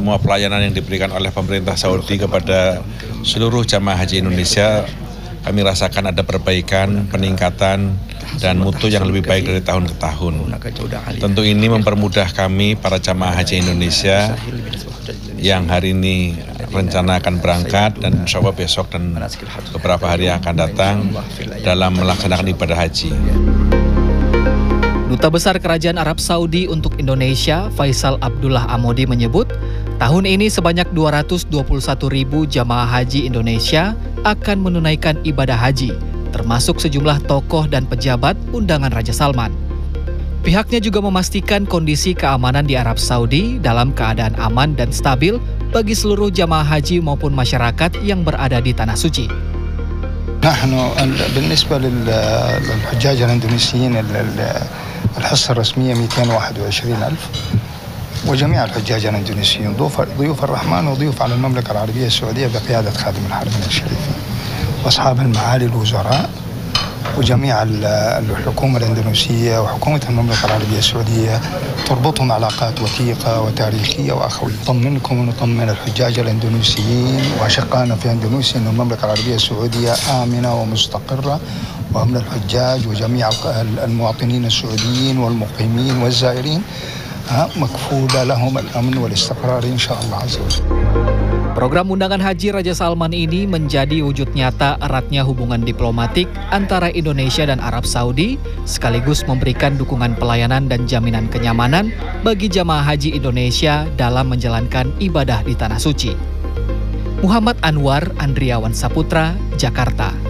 semua pelayanan yang diberikan oleh pemerintah Saudi kepada seluruh jamaah haji Indonesia, kami rasakan ada perbaikan, peningkatan, dan mutu yang lebih baik dari tahun ke tahun. Tentu ini mempermudah kami, para jamaah haji Indonesia, yang hari ini rencana akan berangkat dan insya Allah besok dan beberapa hari yang akan datang dalam melaksanakan ibadah haji. Duta Besar Kerajaan Arab Saudi untuk Indonesia, Faisal Abdullah Amodi menyebut, tahun ini sebanyak 221.000 jamaah haji Indonesia akan menunaikan ibadah haji, termasuk sejumlah tokoh dan pejabat undangan Raja Salman. Pihaknya juga memastikan kondisi keamanan di Arab Saudi dalam keadaan aman dan stabil bagi seluruh jamaah haji maupun masyarakat yang berada di Tanah Suci. بالنسبة للحجاج الإندونيسيين الحصة الرسمية 221,000 وجميع الحجاج الإندونيسيين ضيوف الرحمن وضيوف على المملكة العربية السعودية بقيادة خادم الحرمين الشريفين وأصحاب المعالي الوزراء وجميع الحكومة الإندونيسية وحكومة المملكة العربية السعودية تربطهم علاقات وثيقة وتاريخية وأخوية. نطمنكم ونطمن الحجاج الإندونيسيين وأشقائنا في إندونيسيا أن المملكة العربية السعودية آمنة ومستقرة، وأمن الحجاج وجميع المواطنين السعوديين والمقيمين والزائرين مكفولة لهم الأمن والاستقرار إن شاء الله عز وجل. Program undangan haji Raja Salman ini menjadi wujud nyata eratnya hubungan diplomatik antara Indonesia dan Arab Saudi, sekaligus memberikan dukungan pelayanan dan jaminan kenyamanan bagi jamaah haji Indonesia dalam menjalankan ibadah di Tanah Suci. Muhammad Anwar, Andriawan Saputra, Jakarta.